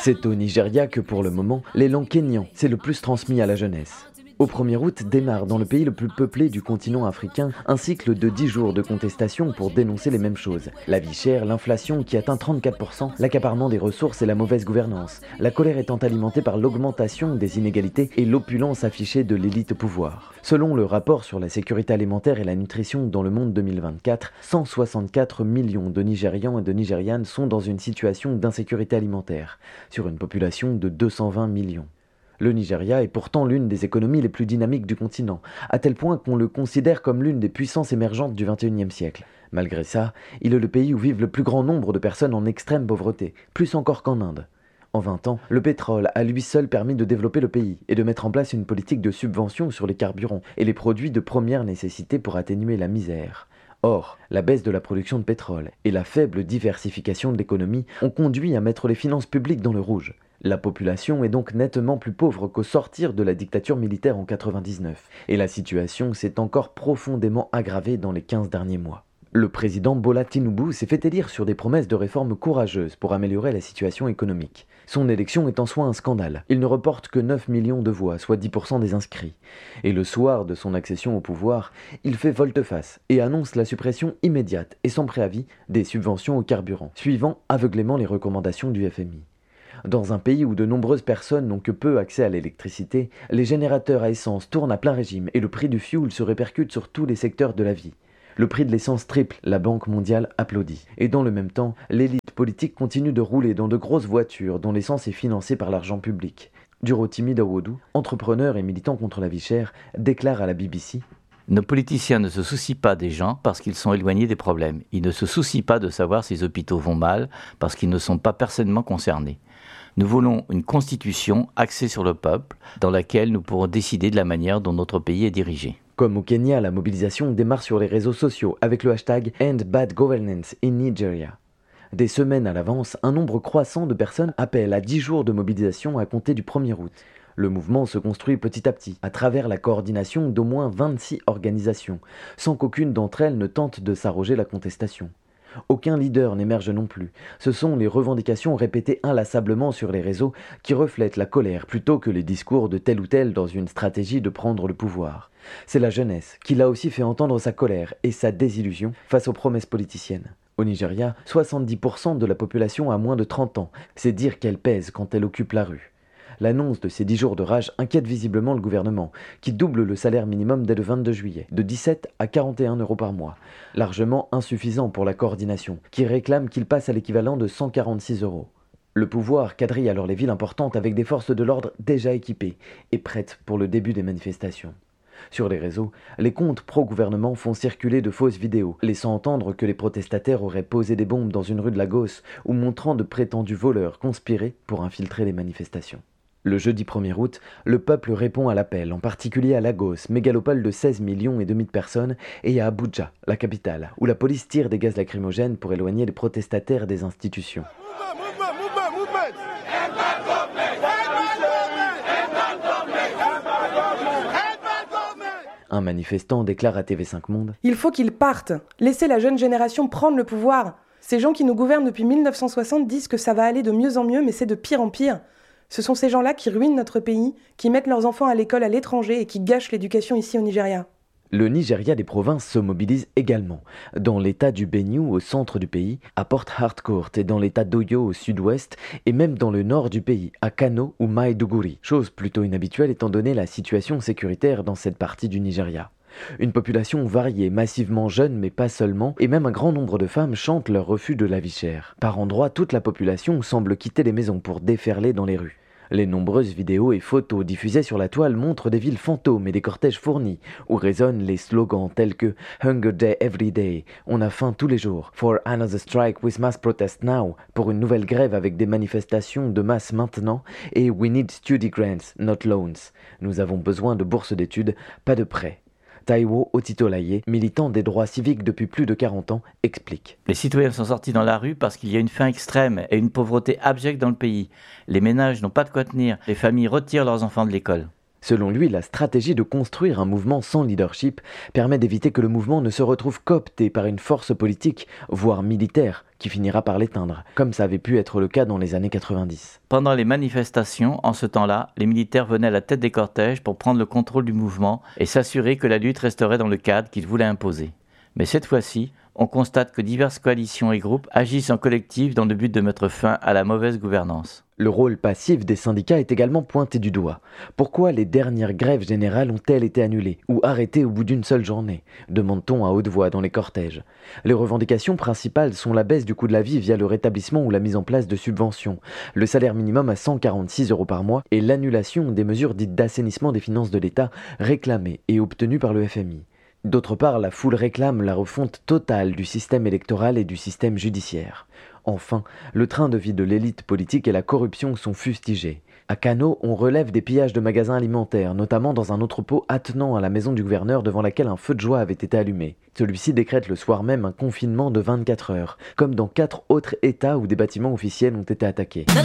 C'est au Nigeria que pour le moment, l'élan kényan s'est le plus transmis à la jeunesse. Au 1er août démarre dans le pays le plus peuplé du continent africain un cycle de 10 jours de contestation pour dénoncer les mêmes choses. La vie chère, l'inflation qui atteint 34%, l'accaparement des ressources et la mauvaise gouvernance. La colère étant alimentée par l'augmentation des inégalités et l'opulence affichée de l'élite au pouvoir. Selon le rapport sur la sécurité alimentaire et la nutrition dans le monde 2024, 164 millions de Nigérians et de Nigérianes sont dans une situation d'insécurité alimentaire, sur une population de 220 millions. Le Nigeria est pourtant l'une des économies les plus dynamiques du continent, à tel point qu'on le considère comme l'une des puissances émergentes du XXIe siècle. Malgré ça, il est le pays où vivent le plus grand nombre de personnes en extrême pauvreté, plus encore qu'en Inde. En 20 ans, le pétrole a lui seul permis de développer le pays et de mettre en place une politique de subvention sur les carburants et les produits de première nécessité pour atténuer la misère. Or, la baisse de la production de pétrole et la faible diversification de l'économie ont conduit à mettre les finances publiques dans le rouge. La population est donc nettement plus pauvre qu'au sortir de la dictature militaire en 1999, et la situation s'est encore profondément aggravée dans les 15 derniers mois. Le président Bola Tinubu s'est fait élire sur des promesses de réformes courageuses pour améliorer la situation économique. Son élection est en soi un scandale. Il ne reporte que 9 millions de voix, soit 10% des inscrits. Et le soir de son accession au pouvoir, il fait volte-face et annonce la suppression immédiate et sans préavis des subventions au carburant, suivant aveuglément les recommandations du FMI. Dans un pays où de nombreuses personnes n'ont que peu accès à l'électricité, les générateurs à essence tournent à plein régime et le prix du fioul se répercute sur tous les secteurs de la vie. Le prix de l'essence triple, la Banque mondiale applaudit. Et dans le même temps, l'élite politique continue de rouler dans de grosses voitures dont l'essence est financée par l'argent public. Durotimi Dawodu, entrepreneur et militant contre la vie chère, déclare à la BBC: Nos politiciens ne se soucient pas des gens parce qu'ils sont éloignés des problèmes. Ils ne se soucient pas de savoir si les hôpitaux vont mal parce qu'ils ne sont pas personnellement concernés. Nous voulons une constitution axée sur le peuple, dans laquelle nous pourrons décider de la manière dont notre pays est dirigé. Comme au Kenya, la mobilisation démarre sur les réseaux sociaux avec le hashtag End Bad Governance in Nigeria. Des semaines à l'avance, un nombre croissant de personnes appellent à 10 jours de mobilisation à compter du 1er août. Le mouvement se construit petit à petit, à travers la coordination d'au moins 26 organisations, sans qu'aucune d'entre elles ne tente de s'arroger la contestation. Aucun leader n'émerge non plus. Ce sont les revendications répétées inlassablement sur les réseaux qui reflètent la colère plutôt que les discours de tel ou tel dans une stratégie de prendre le pouvoir. C'est la jeunesse qui là aussi fait entendre sa colère et sa désillusion face aux promesses politiciennes. Au Nigeria, 70% de la population a moins de 30 ans. C'est dire qu'elle pèse quand elle occupe la rue. L'annonce de ces 10 jours de rage inquiète visiblement le gouvernement, qui double le salaire minimum dès le 22 juillet, de 17 à 41 € par mois, largement insuffisant pour la coordination, qui réclame qu'il passe à l'équivalent de 146 €. Le pouvoir quadrille alors les villes importantes avec des forces de l'ordre déjà équipées et prêtes pour le début des manifestations. Sur les réseaux, les comptes pro-gouvernement font circuler de fausses vidéos, laissant entendre que les protestataires auraient posé des bombes dans une rue de Lagos ou montrant de prétendus voleurs conspirés pour infiltrer les manifestations. Le jeudi 1er août, le peuple répond à l'appel, en particulier à Lagos, mégalopole de 16 millions et demi de personnes, et à Abuja, la capitale, où la police tire des gaz lacrymogènes pour éloigner les protestataires des institutions. Un manifestant déclare à TV5 Monde: Il faut qu'ils partent. Laissez la jeune génération prendre le pouvoir. Ces gens qui nous gouvernent depuis 1960 disent que ça va aller de mieux en mieux, mais c'est de pire en pire. Ce sont ces gens-là qui ruinent notre pays, qui mettent leurs enfants à l'école à l'étranger et qui gâchent l'éducation ici au Nigeria. Le Nigeria des provinces se mobilise également. Dans l'état du Benue, au centre du pays, à Port Harcourt et dans l'état d'Oyo au sud-ouest, et même dans le nord du pays, à Kano ou Maiduguri. Chose plutôt inhabituelle étant donné la situation sécuritaire dans cette partie du Nigeria. Une population variée, massivement jeune mais pas seulement, et même un grand nombre de femmes chantent leur refus de la vie chère. Par endroits, toute la population semble quitter les maisons pour déferler dans les rues. Les nombreuses vidéos et photos diffusées sur la toile montrent des villes fantômes et des cortèges fournis, où résonnent les slogans tels que « Hunger Day every day »,« On a faim tous les jours »,« For another strike with mass protest now », pour une nouvelle grève avec des manifestations de masse maintenant, et « We need study grants, not loans », nous avons besoin de bourses d'études, pas de prêts. Taiwo Otitolaye, militant des droits civiques depuis plus de 40 ans, explique. Les citoyens sont sortis dans la rue parce qu'il y a une faim extrême et une pauvreté abjecte dans le pays. Les ménages n'ont pas de quoi tenir. Les familles retirent leurs enfants de l'école. Selon lui, la stratégie de construire un mouvement sans leadership permet d'éviter que le mouvement ne se retrouve coopté par une force politique, voire militaire, qui finira par l'éteindre, comme ça avait pu être le cas dans les années 90. Pendant les manifestations, en ce temps-là, les militaires venaient à la tête des cortèges pour prendre le contrôle du mouvement et s'assurer que la lutte resterait dans le cadre qu'ils voulaient imposer. Mais cette fois-ci, on constate que diverses coalitions et groupes agissent en collectif dans le but de mettre fin à la mauvaise gouvernance. Le rôle passif des syndicats est également pointé du doigt. Pourquoi les dernières grèves générales ont-elles été annulées ou arrêtées au bout d'une seule journée ? Demande-t-on à haute voix dans les cortèges. Les revendications principales sont la baisse du coût de la vie via le rétablissement ou la mise en place de subventions, le salaire minimum à 146 € par mois et l'annulation des mesures dites d'assainissement des finances de l'État réclamées et obtenues par le FMI. D'autre part, la foule réclame la refonte totale du système électoral et du système judiciaire. Enfin, le train de vie de l'élite politique et la corruption sont fustigés. À Kano, on relève des pillages de magasins alimentaires, notamment dans un entrepôt attenant à la maison du gouverneur devant laquelle un feu de joie avait été allumé. Celui-ci décrète le soir même un confinement de 24 heures, comme dans 4 autres États où des bâtiments officiels ont été attaqués.